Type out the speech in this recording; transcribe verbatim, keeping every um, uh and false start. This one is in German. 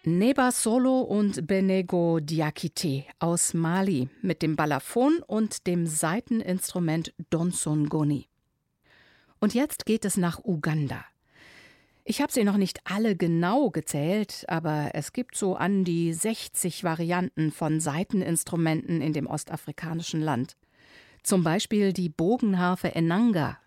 Neba Solo und Benego Diakité aus Mali mit dem Balafon und dem Saiteninstrument Donsongoni. Und jetzt geht es nach Uganda. Ich habe sie noch nicht alle genau gezählt, aber es gibt so an die sechzig Varianten von Saiteninstrumenten in dem ostafrikanischen Land. Zum Beispiel die Bogenharfe Enanga